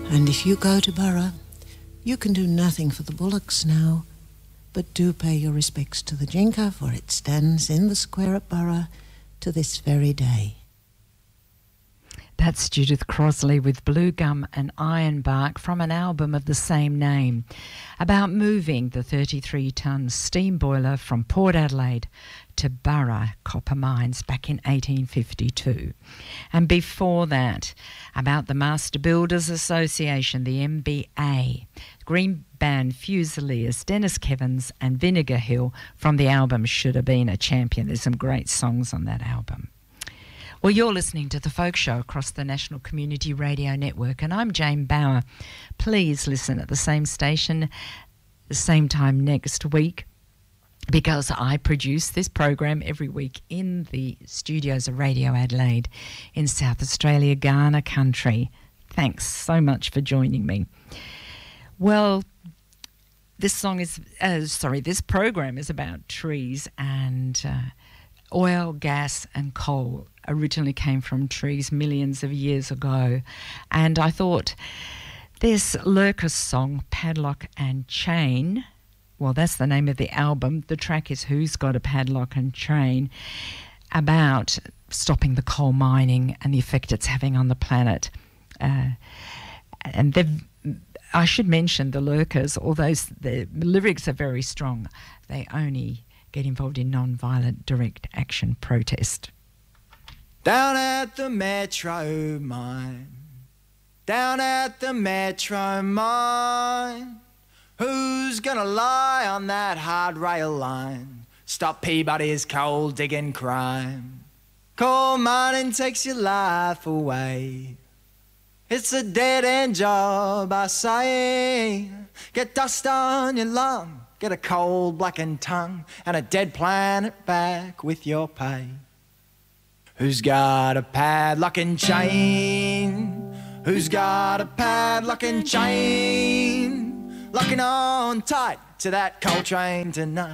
And if you go to Burra, you can do nothing for the bullocks now, but do pay your respects to the Jinka, for it stands in the square at Burra to this very day. That's Judith Crosley with Blue Gum and Ironbark from an album of the same name, about moving the 33-ton steam boiler from Port Adelaide to Burra copper mines back in 1852. And before that, about the Master Builders Association, the MBA, Green Band Fusiliers, Dennis Kevins and Vinegar Hill from the album Should Have Been a Champion. There's some great songs on that album. Well, you're listening to The Folk Show across the National Community Radio Network, and I'm Jane Bauer. Please listen at the same station, the same time next week, because I produce this program every week in the studios of Radio Adelaide in South Australia, Ghana country. Thanks so much for joining me. Well, this program is about trees and oil, gas and coal. Originally came from trees millions of years ago. And I thought this Lurker song, Padlock and Chain, well, that's the name of the album. The track is Who's Got a Padlock and Chain, about stopping the coal mining and the effect it's having on the planet. I should mention the Lurkers, although the lyrics are very strong, they only get involved in non-violent direct action protest. Down at the Metro Mine, down at the Metro Mine, who's gonna lie on that hard rail line? Stop Peabody's coal digging crime. Coal mining takes your life away. It's a dead-end job, I say. Get dust on your lung, get a cold blackened tongue, and a dead planet back with your pay. Who's got a padlock and chain? Who's got a padlock and chain? Locking on tight to that coal train tonight.